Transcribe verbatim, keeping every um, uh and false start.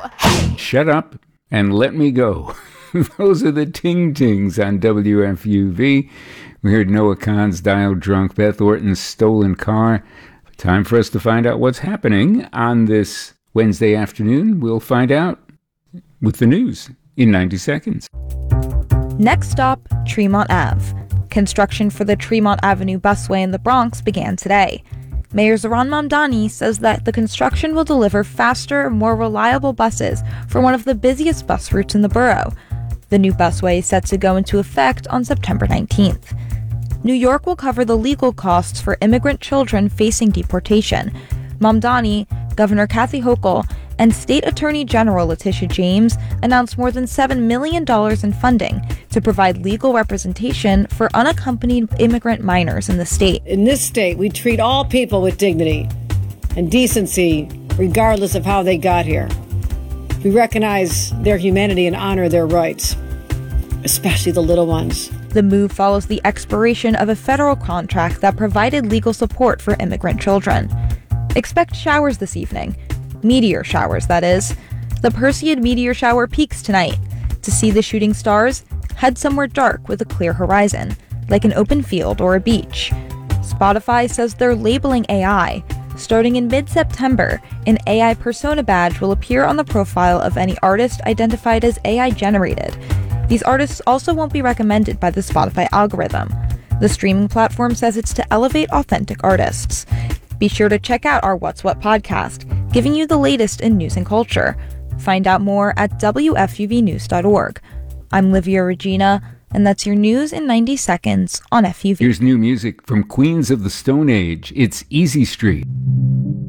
Shut up and let me go. Those are the Ting Tings on W F U V. We heard Noah Kahan's Dial Drunk, Beth Orton's Stolen Car. Time for us to find out what's happening on this Wednesday afternoon. We'll find out with the news in ninety seconds. Next stop, Tremont Avenue. Construction for the Tremont Avenue busway in the Bronx began today. Mayor Zohran Mamdani says that the construction will deliver faster, more reliable buses for one of the busiest bus routes in the borough. The new busway is set to go into effect on September nineteenth. New York will cover the legal costs for immigrant children facing deportation. Mamdani, Governor Kathy Hochul, and State Attorney General Letitia James announced more than seven million dollars in funding to provide legal representation for unaccompanied immigrant minors in the state. In this state, we treat all people with dignity and decency, regardless of how they got here. We recognize their humanity and honor their rights, especially the little ones. The move follows the expiration of a federal contract that provided legal support for immigrant children. Expect showers this evening. Meteor showers, that is. The Perseid meteor shower peaks tonight. To see the shooting stars, head somewhere dark with a clear horizon, like an open field or a beach. Spotify says they're labeling A I. Starting in mid-September, an A I persona badge will appear on the profile of any artist identified as A I-generated. These artists also won't be recommended by the Spotify algorithm. The streaming platform says it's to elevate authentic artists. Be sure to check out our What's What podcast, giving you the latest in news and culture. Find out more at W F U V news dot org. I'm Livia Regina, and that's your news in ninety seconds on F U V. Here's new music from Queens of the Stone Age. It's Easy Street.